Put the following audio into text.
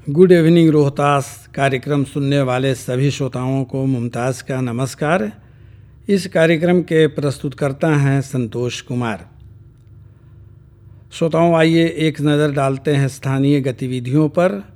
Good evening Rohtas कार्यक्रम सुनने वाले सभी श्रोताओं को मुमताज़ का नमस्कार। इस कार्यक्रम के प्रस्तुतकर्ता हैं संतोष कुमार। श्रोताओं, आइए एक नज़र डालते हैं स्थानीय गतिविधियों पर।